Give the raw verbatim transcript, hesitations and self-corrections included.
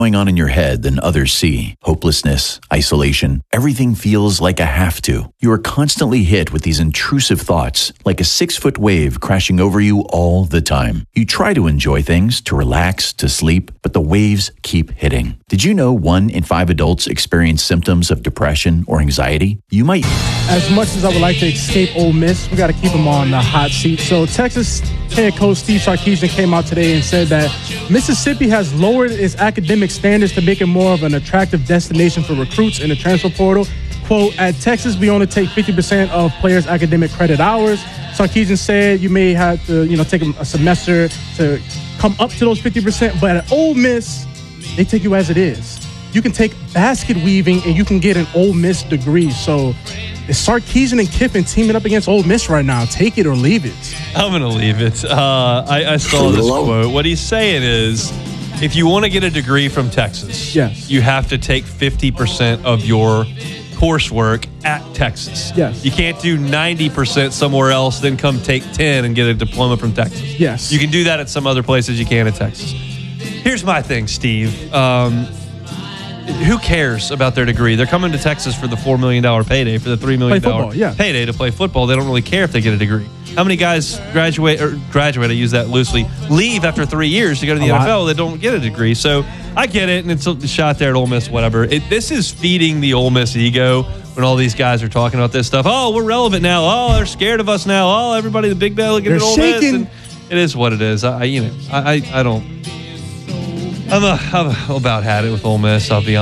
going on in your head than others see. Hopelessness, isolation, everything feels like a have to. You are constantly hit with these intrusive thoughts, like a six-foot wave crashing over you all the time. You try to enjoy things, to relax, to sleep, but the waves keep hitting. Did you know one in five adults experience symptoms of depression or anxiety? You might... As much as I would like to escape Ole Miss, we got to keep them on the hot seat. So Texas head coach Steve Sarkisian came out today and said that Mississippi has lowered its academic standards to make it more of an attractive destination for recruits in the transfer portal. Quote, at Texas, we only take fifty percent of players' academic credit hours. Sarkisian said you may have to, you know, take a semester to come up to those fifty percent, but at Ole Miss, they take you as it is. You can take basket weaving and you can get an Ole Miss degree. So is Sarkisian and Kiffin teaming up against Ole Miss right now? Take it or leave it. I'm going to leave it. Uh, I, I saw this quote. What he's saying is, if you want to get a degree from Texas, yes, you have to take fifty percent of your coursework at Texas. Yes. You can't do ninety percent somewhere else, then come take ten and get a diploma from Texas. Yes. You can do that at some other places you can at Texas. Here's my thing, Steve. Um, who cares about their degree? They're coming to Texas for the four million dollars payday, for the three million dollars football, yeah. payday to play football. They don't really care if they get a degree. How many guys graduate, or graduate, I use that loosely, leave after three years to go to the a N F L lot. that don't get a degree? So I get it, and it's a shot there at Ole Miss, whatever. It, this is feeding the Ole Miss ego when all these guys are talking about this stuff. Oh, we're relevant now. Oh, they're scared of us now. Oh, everybody, the big bell, looking at Ole Miss. And it is what it is. I, you know, I, I, I don't. I'm, a, I'm a, about had it with Ole Miss. I'll be honest.